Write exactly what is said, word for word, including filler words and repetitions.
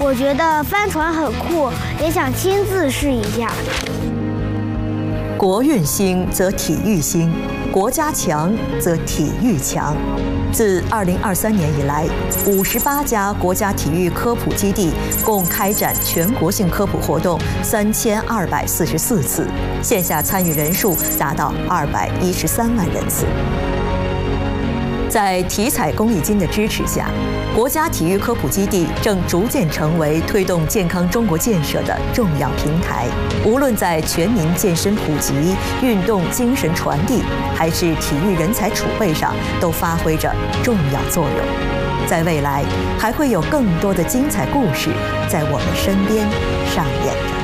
我觉得帆船很酷，也想亲自试一下。 国运兴则体育兴，国家强则体育强。自二零二三年以来，五十八家国家体育科普基地共开展全国性科普活动三千二百四十四次，线下参与人数达到二百一十三万人次。在体彩公益金的支持下，国家体育科普基地正逐渐成为推动健康中国建设的重要平台。无论在全民健身普及、运动精神传递，还是体育人才储备上，都发挥着重要作用。在未来，还会有更多的精彩故事在我们身边上演着。